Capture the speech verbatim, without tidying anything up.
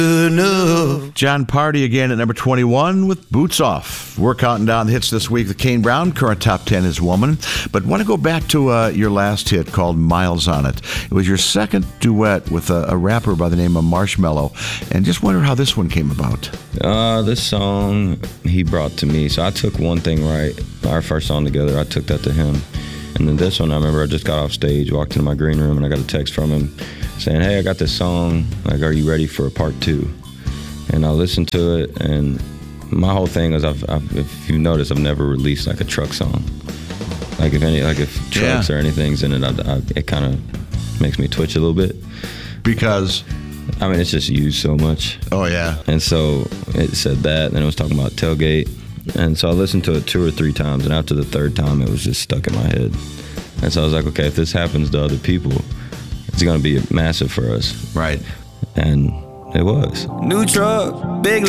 enough. John Party again at number twenty-one with Boots Off. We're counting down the hits this week. The Kane Brown current top ten is Woman. But want to go back to uh, your last hit called Miles on It. It was your second duet with a, a rapper by the name of Marshmello. And just wonder how this one came about. Uh, this song he brought to me. So I took one thing right. Our first song together, I took that to him. And then this one, I remember I just got off stage, walked into my green room, and I got a text from him saying, hey, I got this song. Like, are you ready for a part two? And I listened to it, and my whole thing is, I've, I've, if you notice, I've never released like a truck song. Like if any, like if trucks yeah. or anything's in it, I, I, it kind of makes me twitch a little bit. Because? I mean, it's just used so much. Oh, yeah. And so it said that, and then it was talking about tailgate. And so I listened to it two or three times, and after the third time, it was just stuck in my head. And so I was like, okay, if this happens to other people, it's going to be massive for us. Right. And it was. New truck, big